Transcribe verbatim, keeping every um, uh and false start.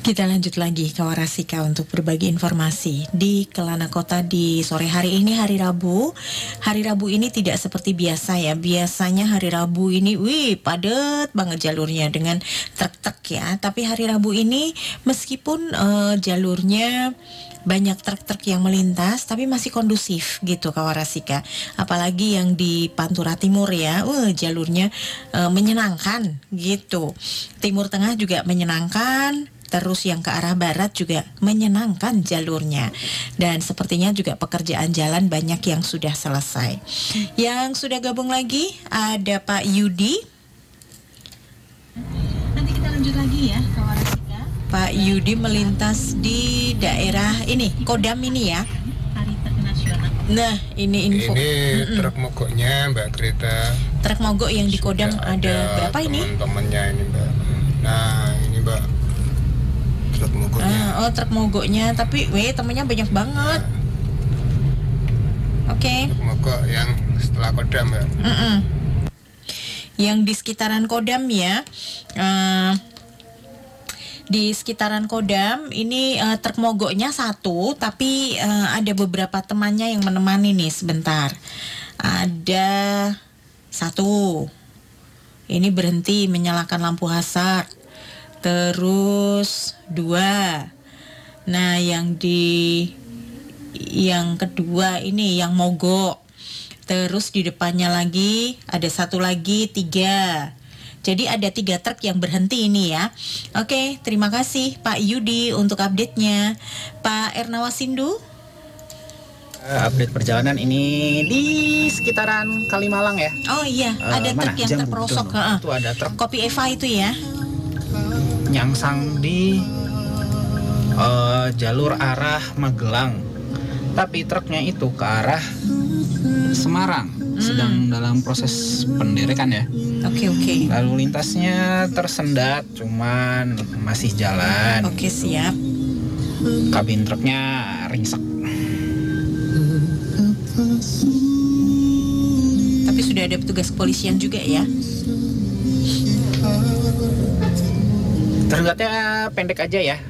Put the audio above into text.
Kita lanjut lagi ke Warasika untuk berbagi informasi di Kelana Kota di sore hari ini, hari Rabu. Hari Rabu ini tidak seperti biasa ya. Biasanya hari Rabu ini, wih, padat banget jalurnya dengan truk-truk ya. Tapi hari Rabu ini meskipun uh, jalurnya banyak truk-truk yang melintas, tapi masih kondusif gitu ke Warasika. Apalagi yang di Pantura Timur ya, uh, jalurnya uh, menyenangkan gitu. Timur Tengah juga menyenangkan. Terus yang ke arah barat juga menyenangkan jalurnya. Dan sepertinya juga pekerjaan jalan banyak yang sudah selesai. Yang sudah gabung lagi ada Pak Yudi. Nanti kita lanjut lagi ya ke Warasika. Pak Yudi melintas di daerah ini, Kodam ini ya. Hari Truk Nasional. Nah, ini info. Ini Mm-mm. truk mogoknya Mbak Greta. Truk mogok yang di Kodam Sudah ada berapa ini? Teman-temannya ini Mbak. Nah, ini Mbak. Truk mogoknya. Ah, oh, truk mogoknya, tapi weh temennya banyak banget. Oke. Okay. Truk mogok yang setelah Kodam Mbak. Mm-mm. Yang di sekitaran Kodam ya. Uh, di sekitaran Kodam ini uh, truk mogoknya satu, tapi uh, ada beberapa temannya yang menemani nih sebentar. Ada satu. Ini berhenti menyalakan lampu hazard. Terus dua. Nah, yang di yang kedua ini yang mogok. Terus di depannya lagi ada satu lagi, tiga. Jadi ada tiga truk yang berhenti ini ya. Oke, terima kasih Pak Yudi untuk update-nya. Pak Ernawasindu. Uh, update perjalanan ini di sekitaran Kalimalang ya. Oh iya, Uh, ada mana? truk yang Jambu, terperosok. Jambu. Uh, Itu ada truk Kopi Eva itu ya. nyangsang di uh, jalur arah Magelang, tapi truknya itu ke arah Semarang, hmm. sedang dalam proses penderekan ya. Oke okay, oke. Okay. Lalu lintasnya tersendat, cuman masih jalan. Oke okay, siap. Kabin truknya ringsek. Tapi sudah ada petugas kepolisian juga ya. Terlihatnya pendek aja ya.